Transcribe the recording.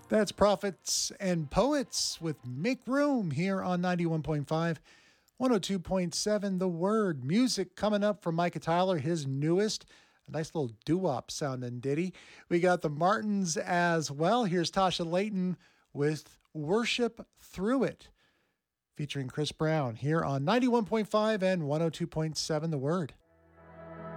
That's Prophets and Poets with Make Room here on 91.5, 102.7 The Word. Music coming up from Micah Tyler, his newest, a nice little doo-wop sounding ditty. We got the Martins as well. Here's Tasha Layton with Worship Through It, featuring Chris Brown here on 91.5 and 102.7 The Word.